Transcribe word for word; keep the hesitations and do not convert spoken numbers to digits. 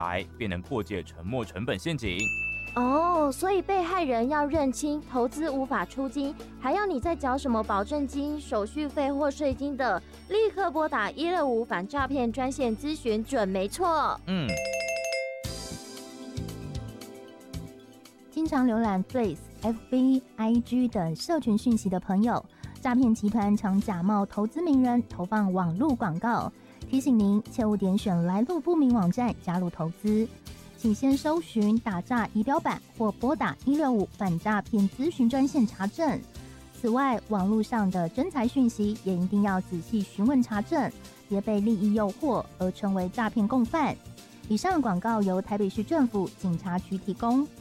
来，便能破解沉没成本陷阱。 哦，所以被害人要认清投资无法出金，还要你再缴什么保证金、手续费或税金的，立刻拨打一六五反诈骗专线咨询准没错。 嗯。 经常浏览 Threads、F B、I G 等社群讯息的朋友，诈骗集团常假冒投资名人投放网络广告，提醒您切勿点选来路不明网站加入投资，请先搜寻打诈仪表板或拨打一六五反诈骗咨询专线查证。此外，网络上的真财讯息也一定要仔细询问查证，别被利益诱惑而成为诈骗共犯。以上广告由台北市政府警察局提供。